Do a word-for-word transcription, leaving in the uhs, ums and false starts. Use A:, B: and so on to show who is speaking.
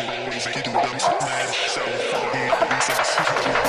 A: boys, you do them mad. So, he, he says,